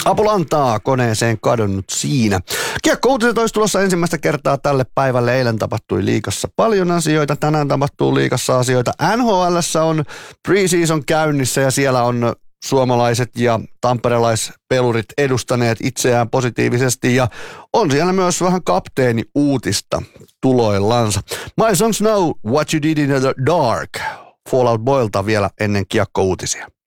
Apulantaa koneeseen kadonnut siinä. Kiekko-uutiset olisi tulossa ensimmäistä kertaa tälle päivälle. Eilen tapahtui liigassa paljon asioita, tänään tapahtuu liigassa asioita. NHL:ssä on preseason käynnissä ja siellä on suomalaiset ja tamperelaispelurit edustaneet itseään positiivisesti ja on siellä myös vähän kapteeni-uutista tuloillansa. My Songs Know What You Did in the Dark. Fall Out Boylta vielä ennen kiekko-uutisia.